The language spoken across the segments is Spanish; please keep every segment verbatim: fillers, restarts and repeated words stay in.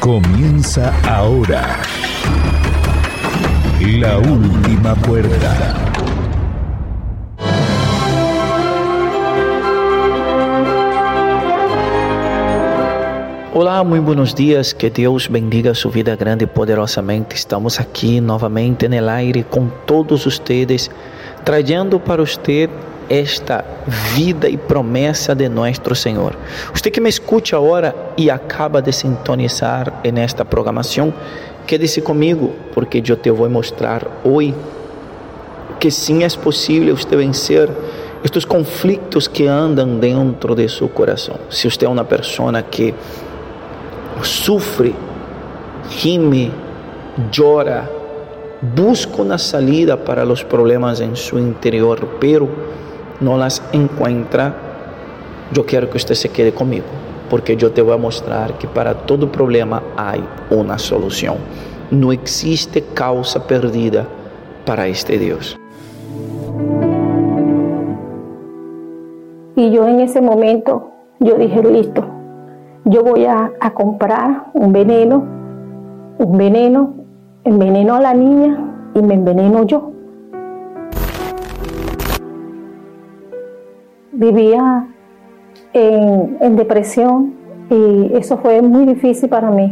Comienza ahora La Última Puerta. Olá, muy buenos días, que Deus bendiga su vida grande y poderosamente. Estamos aqui novamente en el aire con todos ustedes, trayendo para usted esta vida e promessa de nosso Senhor. Você que me escuta agora e acaba de sintonizar en esta programação, quede-se comigo, porque eu te vou mostrar hoje que sim é possível você vencer estes conflitos que andam dentro de seu coração. Se você é uma pessoa que sofre, gime, llora, busca uma salida para os problemas em seu interior, pero não las encuentra, eu quero que você se quede comigo, porque eu te vou mostrar que para todo problema há uma solução. Não existe causa perdida para este Deus. Y yo en ese momento, yo dije, listo, yo voy a, a comprar un veneno, un veneno, enveneno a la niña y me enveneno yo. Vivía en, en depresión y eso fue muy difícil para mí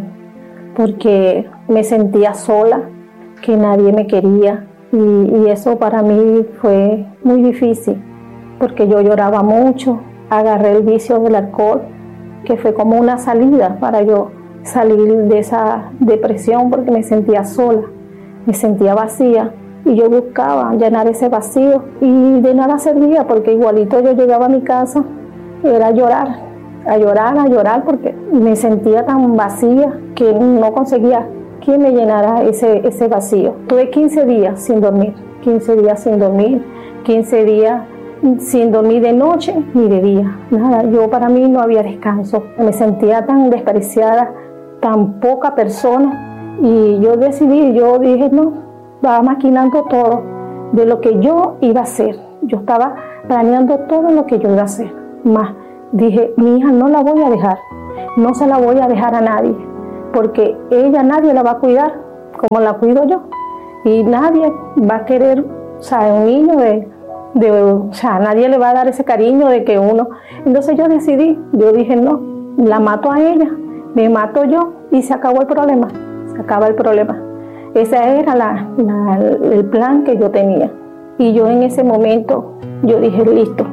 porque me sentía sola, que nadie me quería y, y eso para mí fue muy difícil porque yo lloraba mucho, agarré el vicio del alcohol, que fue como una salida para yo salir de esa depresión porque me sentía sola, me sentía vacía. Y yo buscaba llenar ese vacío y de nada servía porque igualito yo llegaba a mi casa, era a llorar, a llorar, a llorar porque me sentía tan vacía que no conseguía que me llenara ese, ese vacío. Tuve quince días sin dormir, quince días sin dormir, quince días sin dormir de noche ni de día. Nada, yo para mí no había descanso. Me sentía tan despreciada, tan poca persona y yo decidí, yo dije no. Estaba maquinando todo de lo que yo iba a hacer. Yo estaba planeando todo lo que yo iba a hacer. Más dije, mi hija no la voy a dejar, no se la voy a dejar a nadie, porque ella nadie la va a cuidar como la cuido yo. Y nadie va a querer, o sea, un niño de, de, o sea, nadie le va a dar ese cariño de que uno. Entonces yo decidí, yo dije, no, la mato a ella, me mato yo y se acabó el problema, se acaba el problema. Ese era la, la, el plan que yo tenía. Y yo en ese momento, yo dije, listo,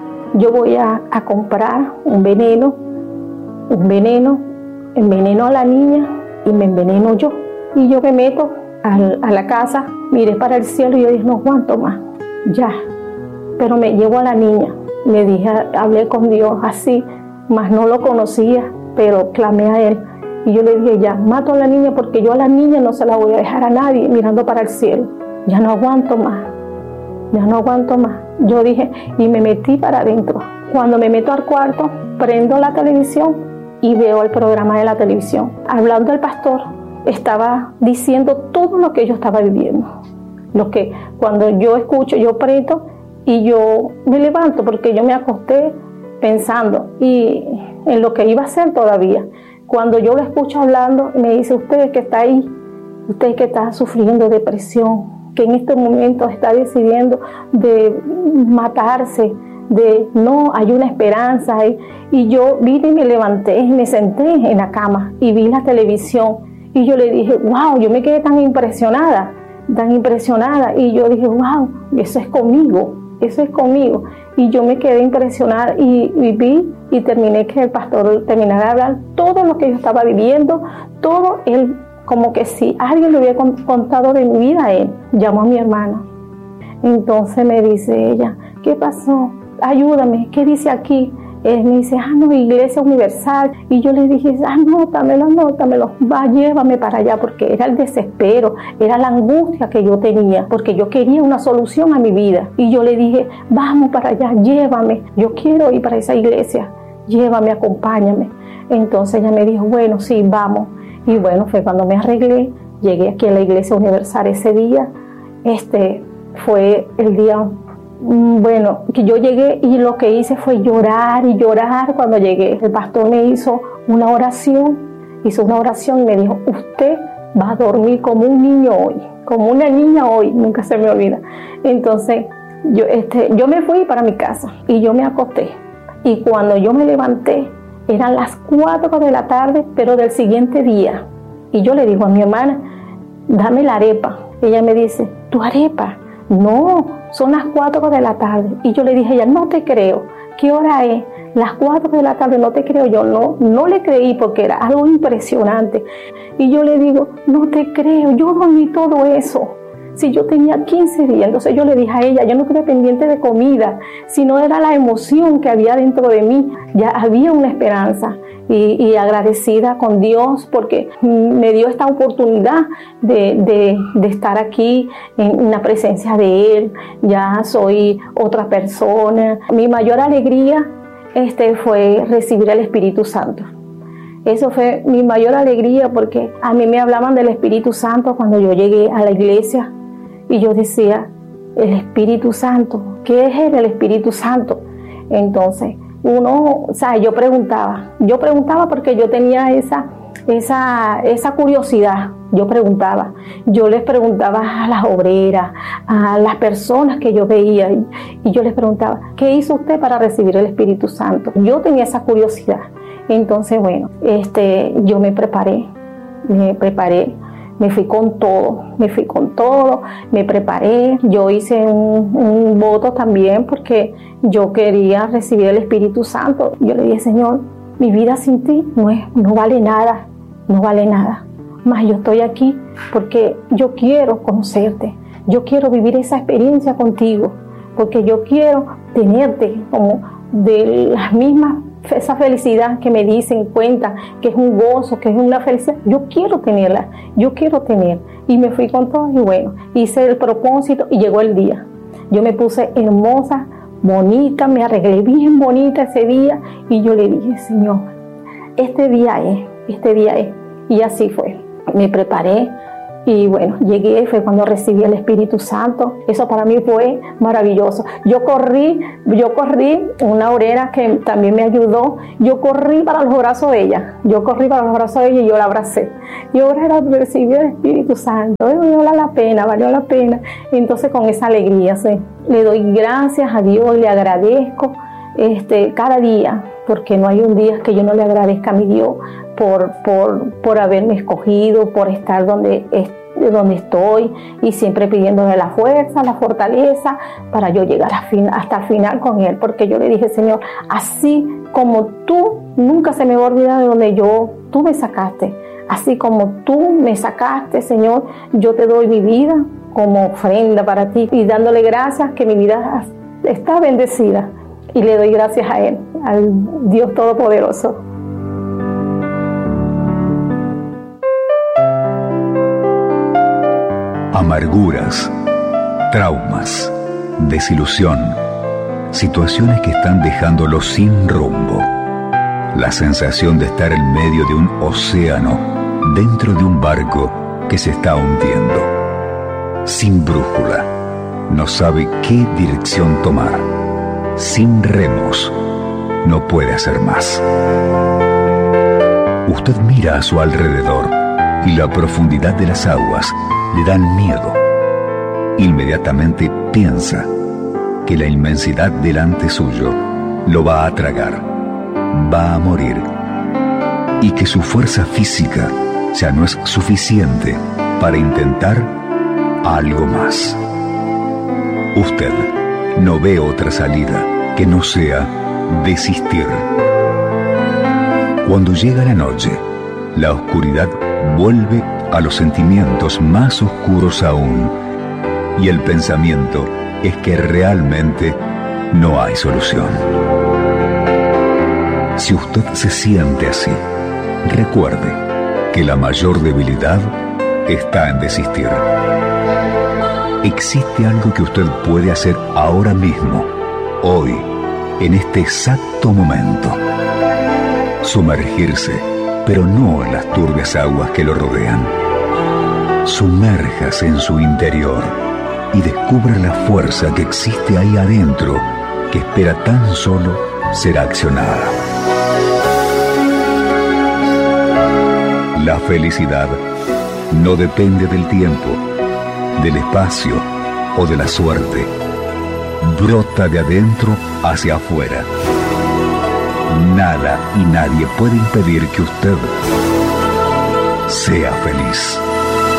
yo voy a, a comprar un veneno, un veneno, enveneno a la niña y me enveneno yo. Y yo me meto al, a la casa, miré para el cielo y yo dije, no aguanto más, ya. Pero me llevo a la niña, le dije, hablé con Dios así, mas no lo conocía, pero clamé a Él. Y yo le dije, ya, mato a la niña porque yo a la niña no se la voy a dejar a nadie mirando para el cielo. Ya no aguanto más, ya no aguanto más. Yo dije, y me metí para adentro. Cuando me meto al cuarto, prendo la televisión y veo el programa de la televisión. Hablando el pastor, estaba diciendo todo lo que yo estaba viviendo. Lo que cuando yo escucho, yo prendo y yo me levanto porque yo me acosté pensando y en lo que iba a hacer todavía. Cuando yo lo escucho hablando, me dice, usted que está ahí, usted que está sufriendo depresión, que en este momento está decidiendo de matarse, de no, hay una esperanza. Y, y yo vine y me levanté y me senté en la cama y vi la televisión. Y yo le dije, wow, yo me quedé tan impresionada, tan impresionada. Y yo dije, wow, eso es conmigo, eso es conmigo. Y yo me quedé impresionada y, y vi y terminé que el pastor terminara de hablar todo lo que yo estaba viviendo, todo él, como que si alguien le hubiera contado de mi vida a él. Llamó a mi hermana. Entonces me dice ella, ¿qué pasó? Ayúdame, ¿qué dice aquí? Él me dice, ah, no, Iglesia Universal. Y yo le dije, anótamelo, anótamelo, va, llévame para allá, porque era el desespero, era la angustia que yo tenía, porque yo quería una solución a mi vida. Y yo le dije, vamos para allá, llévame, yo quiero ir para esa iglesia, llévame, acompáñame. Entonces ella me dijo, bueno, sí, vamos. Y bueno, fue cuando me arreglé, llegué aquí a la Iglesia Universal ese día. Este fue el día Bueno, que yo llegué y lo que hice fue llorar y llorar cuando llegué. El pastor me hizo una oración hizo una oración y me dijo, usted va a dormir como un niño hoy, como una niña hoy, nunca se me olvida. Entonces yo, este, yo me fui para mi casa y yo me acosté. Y cuando yo me levanté, eran las cuatro de la tarde, pero del siguiente día. Y yo le digo a mi hermana, dame la arepa. Ella me dice, ¿tu arepa? No, son las cuatro de la tarde. Y yo le dije a ella, no te creo. ¿Qué hora es? Las cuatro de la tarde, no te creo. Yo no, no le creí porque era algo impresionante. Y yo le digo, no te creo, yo dormí todo eso. Si yo tenía quince días, entonces yo le dije a ella, yo no quedé pendiente de comida, sino era la emoción que había dentro de mí. Ya había una esperanza y, y agradecida con Dios porque me dio esta oportunidad de, de, de estar aquí en la presencia de Él. Ya soy otra persona. Mi mayor alegría este, fue recibir el Espíritu Santo. Eso fue mi mayor alegría porque a mí me hablaban del Espíritu Santo cuando yo llegué a la iglesia y yo decía, el Espíritu Santo, ¿qué es el Espíritu Santo? Entonces, uno, o sea, yo preguntaba, yo preguntaba porque yo tenía esa, esa, esa curiosidad, yo preguntaba, yo les preguntaba a las obreras, a las personas que yo veía y, y yo les preguntaba, ¿qué hizo usted para recibir el Espíritu Santo? Yo tenía esa curiosidad. Entonces, bueno, este, yo me preparé, me preparé, me fui con todo, me fui con todo, me preparé. Yo hice un, un voto también porque yo quería recibir el Espíritu Santo. Yo le dije, Señor, mi vida sin ti no, es, no vale nada, no vale nada. Mas yo estoy aquí porque yo quiero conocerte, yo quiero vivir esa experiencia contigo, porque yo quiero tenerte como de las mismas, esa felicidad que me dicen cuenta, que es un gozo, que es una felicidad, yo quiero tenerla, yo quiero tener. Y me fui con todo y bueno, hice el propósito y llegó el día. Yo me puse hermosa, bonita, me arreglé bien bonita ese día y yo le dije, Señor, este día es, este día es. Y así fue. Me preparé y bueno, llegué, fue cuando recibí el Espíritu Santo. Eso para mí fue maravilloso. Yo corrí, yo corrí, una obrera que también me ayudó, yo corrí para los brazos de ella. Yo corrí para los brazos de ella y yo la abracé. Y ahora recibí el Espíritu Santo. Valió la pena, valió la pena. Entonces con esa alegría, ¿sí? Le doy gracias a Dios, le agradezco este, cada día, porque no hay un día que yo no le agradezca a mi Dios por, por, por haberme escogido, por estar donde, donde estoy y siempre pidiéndole la fuerza, la fortaleza para yo llegar a fin, hasta el final con Él, porque yo le dije, Señor, así como tú, nunca se me va a olvidar de donde yo, tú me sacaste, así como tú me sacaste, Señor, yo te doy mi vida como ofrenda para ti y dándole gracias que mi vida está bendecida. Y le doy gracias a Él, al Dios Todopoderoso. Amarguras, traumas, desilusión, situaciones que están dejándolo sin rumbo. La sensación de estar en medio de un océano, dentro de un barco que se está hundiendo. Sin brújula, no sabe qué dirección tomar. Sin remos, no puede hacer más. Usted mira a su alrededor y la profundidad de las aguas le dan miedo. Inmediatamente piensa que la inmensidad delante suyo lo va a tragar, va a morir, y que su fuerza física ya no es suficiente para intentar algo más. Usted no ve otra salida que no sea desistir. Cuando llega la noche, la oscuridad vuelve a los sentimientos más oscuros aún, y el pensamiento es que realmente no hay solución. Si usted se siente así, recuerde que la mayor debilidad está en desistir. Existe algo que usted puede hacer ahora mismo, hoy, en este exacto momento. Sumergirse, pero no en las turbias aguas que lo rodean. Sumérjase en su interior y descubra la fuerza que existe ahí adentro, que espera tan solo ser accionada. La felicidad no depende del tiempo, del espacio o de la suerte. Brota de adentro hacia afuera. Nada y nadie puede impedir que usted sea feliz.